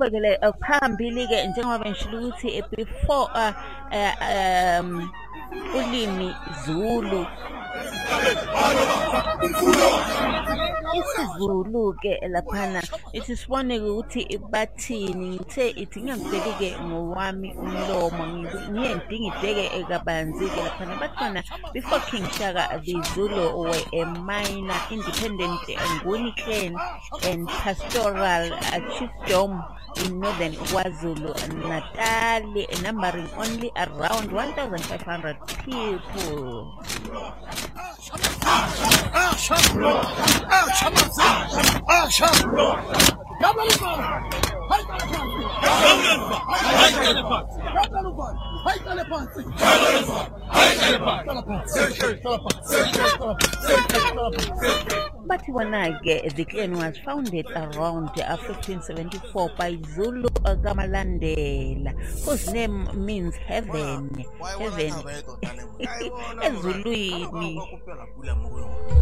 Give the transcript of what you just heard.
siqhubekele phambili ke njengoba benishilo ukuthi before ulimi Zulu isiZulu ke laphana ithi sibone ukuthi bathini ngithe ithi ngiyangibheki ke ngowami umlomo ngiye ngidingideke kabanzi ke laphana bathona before King Shaka the Zulu were a minor independent Nguni clan and pastoral chiefdom in northern KwaZulu Natal, numbering only around 1,500 people. But when the clan was founded around 1574 by Zulu Gamalandela, whose name means heaven. Heaven. Ezulwini.